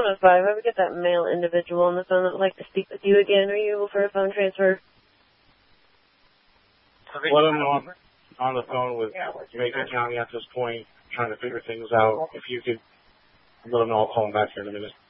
105. I would get that male individual on the phone that would like to speak with you again. Are you able for a phone transfer? Let them know I'm on the phone with Jamaica County at this point, trying to figure things out. If you could let them know, I'll call them back here in a minute.